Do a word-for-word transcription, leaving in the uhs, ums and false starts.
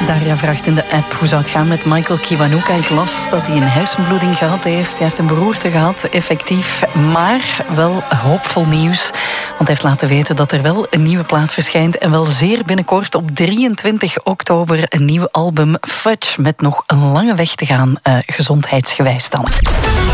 Daria vraagt in de app hoe zou het gaan met Michael Kiwanuka. Ik las dat hij een hersenbloeding gehad heeft. Hij heeft een beroerte gehad, effectief. Maar wel hoopvol nieuws. Want hij heeft laten weten dat er wel een nieuwe plaat verschijnt. En wel zeer binnenkort op drieëntwintig oktober een nieuw album Fudge. Met nog een lange weg te gaan, uh, gezondheidsgewijs dan.